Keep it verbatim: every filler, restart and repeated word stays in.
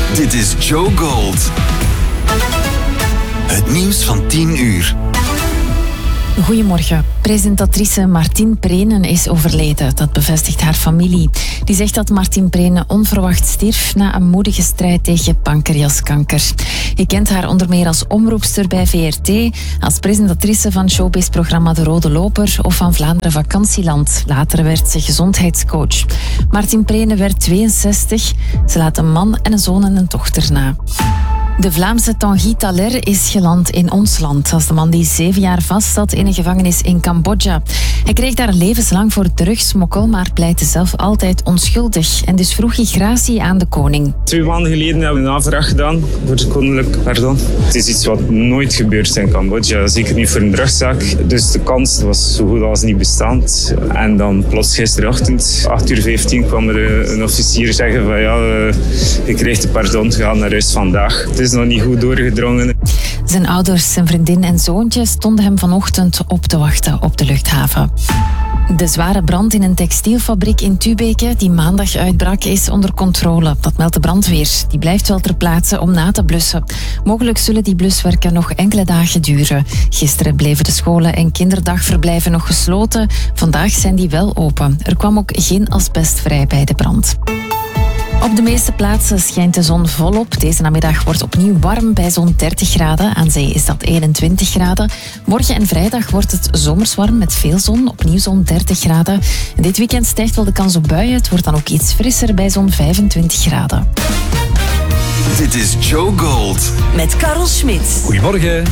Dit is Joe Gold. Het nieuws van tien uur. Goedemorgen. Presentatrice Martien Prenen is overleden. Dat bevestigt haar familie. Die zegt dat Martien Prenen onverwacht stierf na een moedige strijd tegen pancreaskanker. Je kent haar onder meer als omroepster bij V R T, als presentatrice van showbiz-programma De Rode Loper of van Vlaanderen Vakantieland. Later werd ze gezondheidscoach. Martien Prenen werd tweeënzestig. Ze laat een man en een zoon en een dochter na. De Vlaamse Tanguy Thaler is geland in ons land als de man die zeven jaar vastzat in een gevangenis in Cambodja. Hij kreeg daar levenslang voor drugsmokkel, maar pleitte zelf altijd onschuldig. En dus vroeg hij gratie aan de koning. Twee maanden geleden hebben we een aanvraag gedaan voor het koninklijk pardon. Het is iets wat nooit gebeurt in Cambodja, zeker niet voor een drugszaak. Dus de kans was zo goed als niet bestaand. En dan plots gisterochtend, acht uur vijftien, kwam er een officier zeggen van ja, je krijgt de pardon, ga naar huis vandaag. Het is nog niet goed doorgedrongen. Zijn ouders, zijn vriendin en zoontje stonden hem vanochtend op te wachten op de luchthaven. De zware brand in een textielfabriek in Tubeke die maandag uitbrak is onder controle. Dat meldt de brandweer. Die blijft wel ter plaatse om na te blussen. Mogelijk zullen die bluswerken nog enkele dagen duren. Gisteren bleven de scholen en kinderdagverblijven nog gesloten. Vandaag zijn die wel open. Er kwam ook geen asbest vrij bij de brand. Op de meeste plaatsen schijnt de zon volop. Deze namiddag wordt opnieuw warm bij zo'n dertig graden. Aan zee is dat eenentwintig graden. Morgen en vrijdag wordt het zomers warm met veel zon. Opnieuw zo'n dertig graden. En dit weekend stijgt wel de kans op buien. Het wordt dan ook iets frisser bij zo'n vijfentwintig graden. Dit is Joe Gold. Met Karel Smit. Goedemorgen.